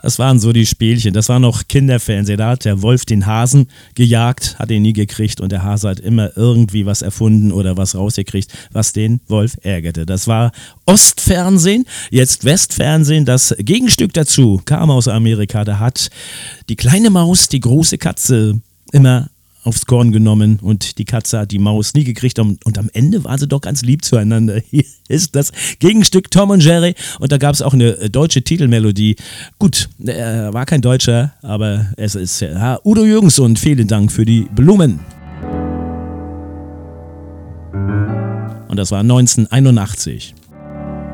Das waren so die Spielchen, das war noch Kinderfernsehen. Da hat der Wolf den Hasen gejagt, hat ihn nie gekriegt und der Hase hat immer irgendwie was erfunden oder was rausgekriegt, was den Wolf ärgerte. Das war Ostfernsehen, jetzt Westfernsehen. Das Gegenstück dazu kam aus Amerika. Da hat die kleine Maus die große Katze immer aufs Korn genommen und die Katze hat die Maus nie gekriegt und am Ende waren sie doch ganz lieb zueinander. Hier ist das Gegenstück Tom und Jerry und da gab es auch eine deutsche Titelmelodie. Gut, war kein Deutscher, aber es ist Udo Jürgens und vielen Dank für die Blumen. Und das war 1981.